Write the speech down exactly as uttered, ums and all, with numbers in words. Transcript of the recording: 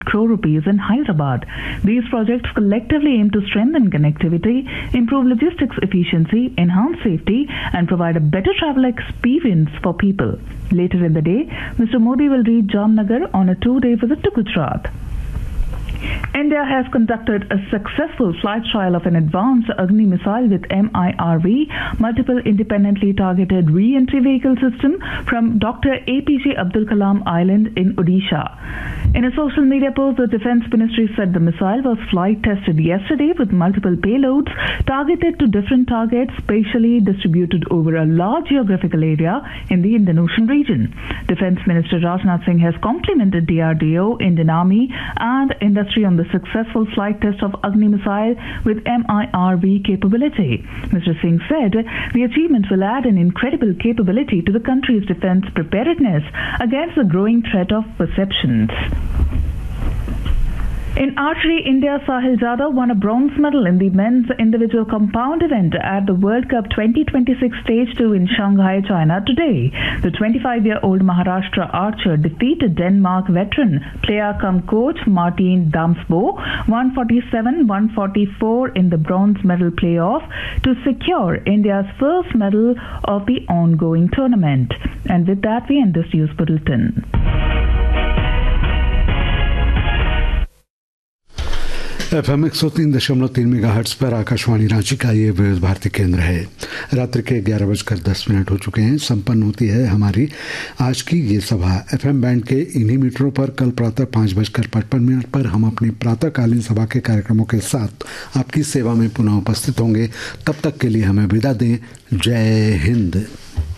crore rupees in Hyderabad. These projects collectively aim to strengthen connectivity, improve logistics efficiency, enhance safety, and provide a better travel experience for people. Later in the day, Mister Modi will reach Jamnagar on a two-day visit to Gujarat. India has conducted a successful flight trial of an advanced Agni missile with M I R V, multiple independently targeted re-entry vehicle system from Doctor A P J Abdul Kalam Island in Odisha. In a social media post, the Defence Ministry said the missile was flight tested yesterday with multiple payloads targeted to different targets, spatially distributed over a large geographical area in the Indian Ocean region. Defence Minister Rajnath Singh has complimented D R D O, Indian Army and industry on the successful flight test of Agni missile with M I R V capability. Mister Singh said the achievement will add an incredible capability to the country's defence preparedness against the growing threat of perceptions. In archery, India's Sahil Jadhav won a bronze medal in the men's individual compound event at the World Cup twenty twenty-six Stage two in Shanghai, China today. The twenty-five-year-old Maharashtra archer defeated Denmark veteran player cum coach Martin Damsbo one forty-seven one forty-four in the bronze medal playoff to secure India's first medal of the ongoing tournament. And with that, we end this news bulletin. F M एक सौ तीन दशमलव तीन mega hertz पर आकाशवाणी रांची का ये विविध भारती केंद्र है। रात्रि के ग्यारह बजकर दस मिनट हो चुके हैं। संपन्न होती है हमारी आज की ये सभा। एफ एम बैंड के इन्हीं मीटरों पर कल प्रातः पाँच बजकर पचपन मिनट पर हम अपनी प्रातःकालीन सभा के कार्यक्रमों के साथ आपकी सेवा में पुनः उपस्थित होंगे। तब तक के लिए हमें विदा दें। जय हिंद।